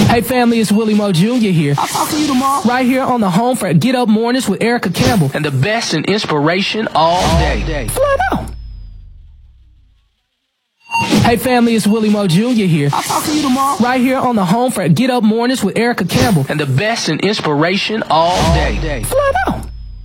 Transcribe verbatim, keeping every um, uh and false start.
Hey family, it's Willie Mo Junior here. I'll talk to you tomorrow. Right here on the home for Get Up Mornings with Erica Campbell. And the best in inspiration all day. Flat out. Hey family, it's Willie Mo Junior here. I'll talk to you tomorrow. Right here on the home for Get Up Mornings with Erica Campbell. And the best in inspiration all day. Flat out.